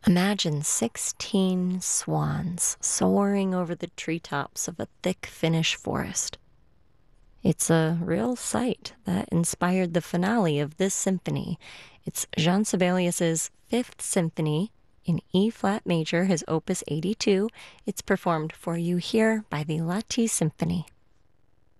Imagine 16 swans soaring over the treetops of a thick Finnish forest. It's a real sight that inspired the finale of this symphony. It's Jean Sibelius's Fifth Symphony in E flat major, his opus 82. It's performed for you here by the Lahti Symphony.